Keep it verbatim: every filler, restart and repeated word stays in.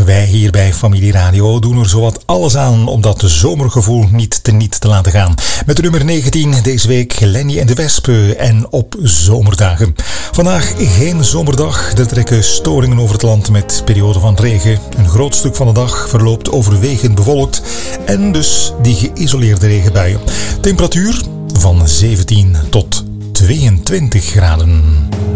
Wij hier bij Familie Radio doen er zowat alles aan om dat zomergevoel niet teniet te laten gaan. Met de nummer negentien deze week Lenny en de Wespen en Op Zomerdagen. Vandaag geen zomerdag. Er trekken storingen over het land met perioden van regen. Een groot stuk van de dag verloopt overwegend bewolkt en dus die geïsoleerde regenbuien. Temperatuur van zeventien tot tweeëntwintig graden.